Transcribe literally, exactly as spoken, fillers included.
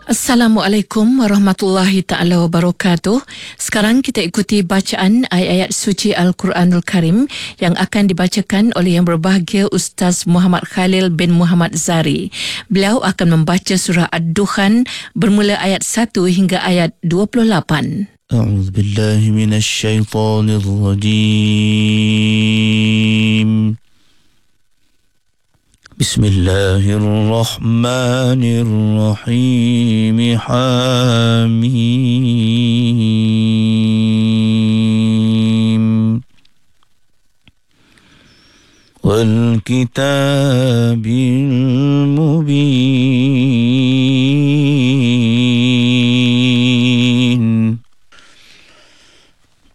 Assalamualaikum warahmatullahi taala wabarakatuh. Sekarang kita ikuti bacaan ayat-ayat suci Al-Quranul Karim yang akan dibacakan oleh Yang Berbahagia Ustaz Muhammad Khalil bin Muhammad Zari. Beliau akan membaca surah Ad-Dukhan bermula ayat satu hingga ayat dua puluh lapan. أعوذ بالله من الشيطان الرجيم بسم الله الرحمن الرحيم حميم والكتاب المبين